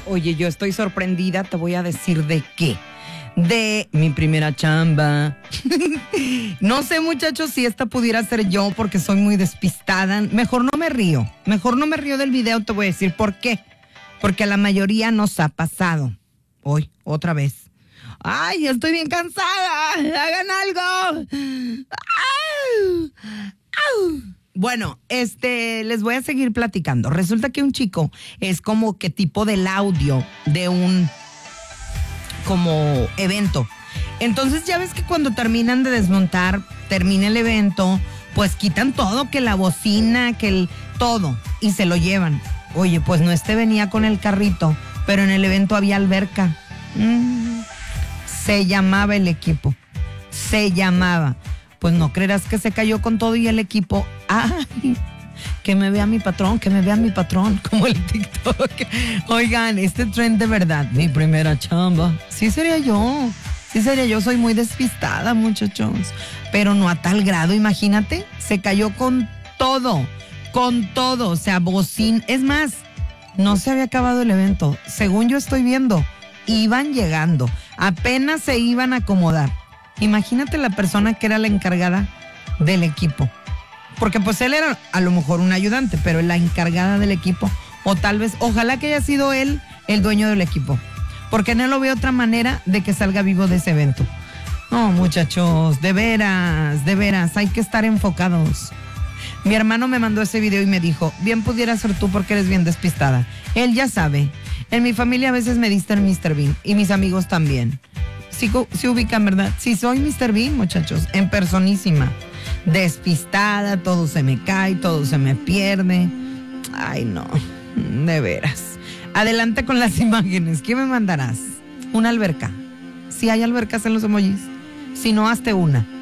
Oye, yo estoy sorprendida, te voy a decir de qué. De mi primera chamba. No sé, muchachos, si esta pudiera ser yo porque soy muy despistada. Mejor no me río del video, te voy a decir por qué. Porque a la mayoría nos ha pasado. Hoy, otra vez. ¡Ay, estoy bien cansada! ¡Hagan algo! ¡Au! ¡Au! Bueno, les voy a seguir platicando. Resulta que un chico es como que tipo del audio de un como evento. Entonces ya ves que cuando terminan de desmontar, termina el evento, pues quitan todo, que la bocina, que el todo, y se lo llevan. Oye, pues no venía con el carrito, pero en el evento había alberca. Se llamaba el equipo. Se llamaba. Pues no creerás que se cayó con todo y el equipo. ¡Ay! Que me vea mi patrón, como el TikTok. Oigan, este trend de verdad, mi primera chamba. Sí sería yo, soy muy despistada, muchachos. Pero no a tal grado, imagínate, se cayó con todo, o sea, bocina. Es más, no se había acabado el evento, según yo estoy viendo, iban llegando, apenas se iban a acomodar. Imagínate la persona que era la encargada del equipo. Porque pues él era a lo mejor un ayudante, pero la encargada del equipo, o tal vez, ojalá que haya sido él el dueño del equipo, porque no lo veo otra manera de que salga vivo de ese evento. No, muchachos, de veras, hay que estar enfocados. Mi hermano me mandó ese video y me dijo, bien pudiera ser tú porque eres bien despistada. Él ya sabe, en mi familia a veces me dicen Mr. Bean, y mis amigos también. Sí ubican, ¿verdad? Sí, soy Mr. Bean, muchachos, en personísima. Despistada, todo se me cae, todo se me pierde. Ay, no, de veras. Adelante con las imágenes. ¿Qué me mandarás? Una alberca. Si hay albercas en los emojis. Si no, hazte una.